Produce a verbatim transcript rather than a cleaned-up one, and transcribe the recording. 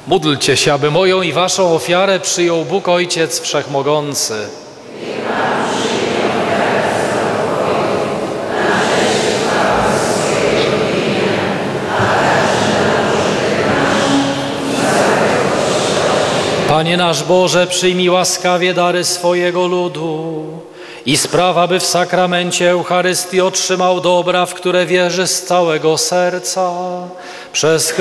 Módlcie się, aby moją i waszą ofiarę przyjął Bóg Ojciec Wszechmogący. Panie nasz Boże, przyjmij łaskawie dary swojego ludu i spraw, aby w sakramencie Eucharystii otrzymał dobra, w które wierzy z całego serca. Przez